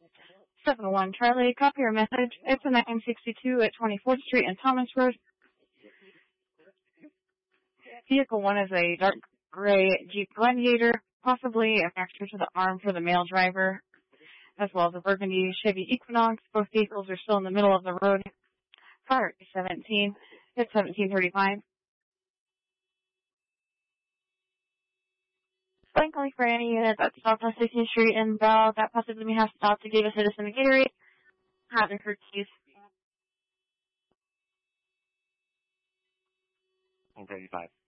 701 Charlie, copy your message. It's a 962 at 24th Street and Thomas Road. Vehicle 1 is a dark gray Jeep Gladiator, possibly a fracture to the arm for the male driver, as well as a burgundy Chevy Equinox. Both vehicles are still in the middle of the road. Fire 17. It's 1735. Blankly for any unit that's stopped on 16th Street and Bell that possibly may have stopped to give a citizen a Gatorade. Have your keys. 135.